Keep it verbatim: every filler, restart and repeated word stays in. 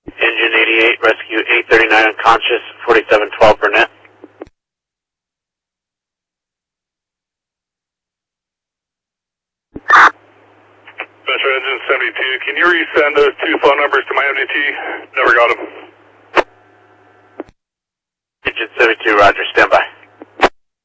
Engine eighty-eight, rescue eight thirty-nine unconscious, forty-seven twelve Burnett. Metro Engine seventy-two, can you resend those two phone numbers to my M D T? Never got them. Engine seventy-two, roger, stand by.